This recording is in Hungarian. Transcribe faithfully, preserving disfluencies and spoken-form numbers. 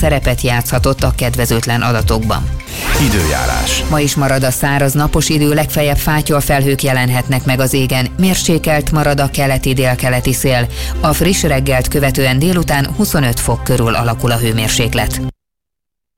szerepet játszhatott a kedvezőtlen adatokban. Időjárás. Ma is marad a száraz, napos idő, legfeljebb fátyolfelhők jelenhetnek meg az égen. Mérsékelt marad a keleti-délkeleti szél. A friss reggelt követően délután huszonöt fok körül alakul a hőmérséklet.